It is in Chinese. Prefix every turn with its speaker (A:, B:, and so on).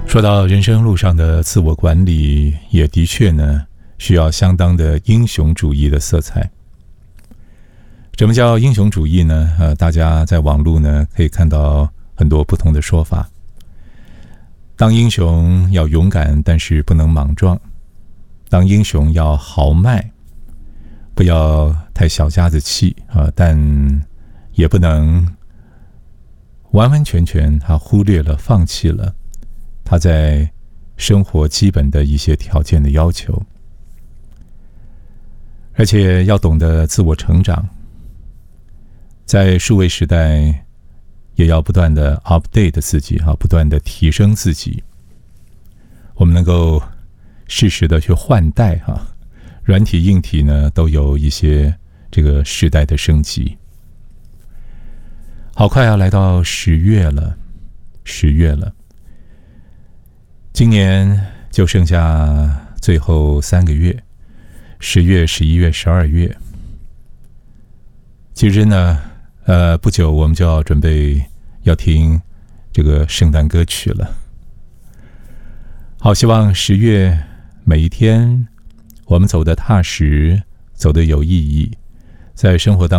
A: 说到人生路上的自我管理，也的确呢需要相当的英雄主义的色彩。什么叫英雄主义呢？大家在网络呢可以看到很多不同的说法。当英雄要勇敢，但是不能莽撞；当英雄要豪迈，不要太小家子气但也不能完完全全忽略了、放弃了他在生活基本的一些条件的要求，而且要懂得自我成长。在数位时代，也要不断的 update 自己不断的提升自己。我们能够适时的去换代软体硬体呢都有一些这个时代的升级。好快要来到10月了，今年就剩下最后3个月，10月、11月、12月。其实呢，不久我们就要准备要听这个圣诞歌曲了。好，希望10月每一天我们走得踏实，走得有意义，在生活当中